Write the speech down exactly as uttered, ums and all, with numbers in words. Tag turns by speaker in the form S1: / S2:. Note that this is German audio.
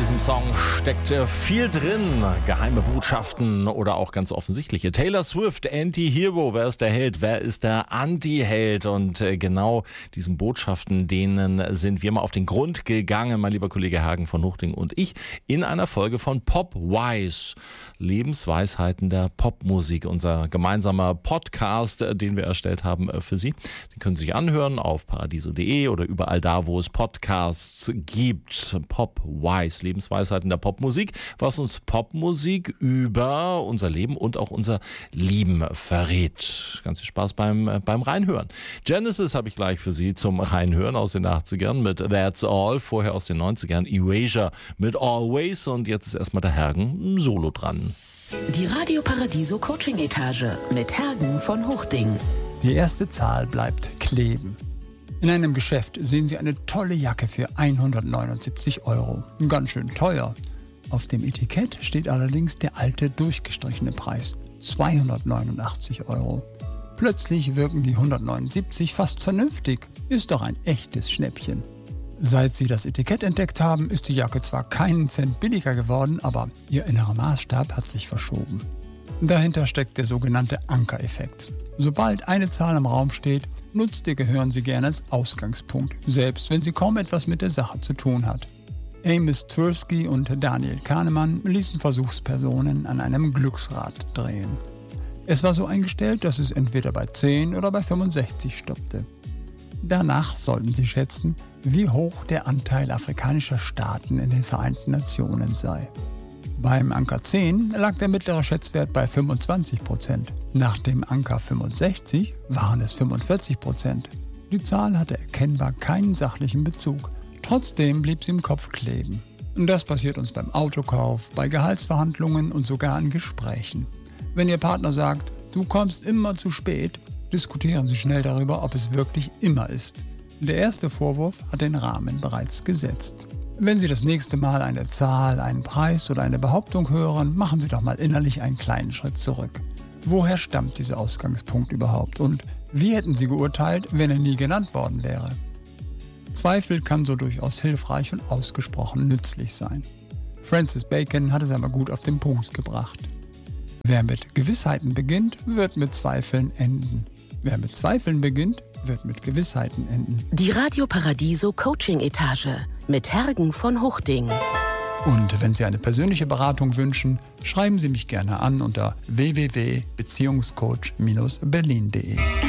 S1: diesem Song steckt viel drin. Geheime Botschaften oder auch ganz offensichtliche. Taylor Swift, Anti-Hero. Wer ist der Held? Wer ist der Anti-Held? Und genau diesen Botschaften, denen sind wir mal auf den Grund gegangen, mein lieber Kollege Hagen von Huchting und ich, in einer Folge von Popwise. Lebensweisheiten der Popmusik. Unser gemeinsamer Podcast, den wir erstellt haben für Sie. Den können Sie sich anhören auf paradiso punkt de oder überall da, wo es Podcasts gibt. Popwise, Lebensweisheiten der Popmusik, was uns Popmusik über unser Leben und auch unser Lieben verrät. Ganz viel Spaß beim, beim Reinhören. Genesis habe ich gleich für Sie zum Reinhören aus den achtzigern mit That's All, vorher aus den neunzigern Erasure mit Always und jetzt ist erstmal der Hergen solo dran.
S2: Die Radio Paradiso Coaching Etage mit Hergen von Huchting.
S3: Die erste Zahl bleibt kleben. In einem Geschäft sehen Sie eine tolle Jacke für hundertneunundsiebzig Euro. Ganz schön teuer. Auf dem Etikett steht allerdings der alte durchgestrichene Preis, zweihundertneunundachtzig Euro. Plötzlich wirken die hundertneunundsiebzig fast vernünftig. Ist doch ein echtes Schnäppchen. Seit Sie das Etikett entdeckt haben, ist die Jacke zwar keinen Cent billiger geworden, aber Ihr innerer Maßstab hat sich verschoben. Dahinter steckt der sogenannte Ankereffekt. Sobald eine Zahl im Raum steht, nutzt Ihr Gehirn sie gerne als Ausgangspunkt, selbst wenn sie kaum etwas mit der Sache zu tun hat. Amos Tversky und Daniel Kahnemann ließen Versuchspersonen an einem Glücksrad drehen. Es war so eingestellt, dass es entweder bei zehn oder bei fünfundsechzig stoppte. Danach sollten sie schätzen, wie hoch der Anteil afrikanischer Staaten in den Vereinten Nationen sei. Beim Anker zehn lag der mittlere Schätzwert bei fünfundzwanzig Prozent. Nach dem Anker fünfundsechzig waren es fünfundvierzig Prozent. Die Zahl hatte erkennbar keinen sachlichen Bezug. Trotzdem blieb sie im Kopf kleben. Und das passiert uns beim Autokauf, bei Gehaltsverhandlungen und sogar in Gesprächen. Wenn Ihr Partner sagt, du kommst immer zu spät, diskutieren Sie schnell darüber, ob es wirklich immer ist. Der erste Vorwurf hat den Rahmen bereits gesetzt. Wenn Sie das nächste Mal eine Zahl, einen Preis oder eine Behauptung hören, machen Sie doch mal innerlich einen kleinen Schritt zurück. Woher stammt dieser Ausgangspunkt überhaupt und wie hätten Sie geurteilt, wenn er nie genannt worden wäre? Zweifel kann so durchaus hilfreich und ausgesprochen nützlich sein. Francis Bacon hat es einmal gut auf den Punkt gebracht. Wer mit Gewissheiten beginnt, wird mit Zweifeln enden. Wer mit Zweifeln beginnt, wird mit Gewissheiten enden.
S2: Die Radio Paradiso Coaching Etage mit Hergen von Huchting.
S3: Und wenn Sie eine persönliche Beratung wünschen, schreiben Sie mich gerne an unter w w w punkt beziehungscoach Bindestrich berlin punkt de.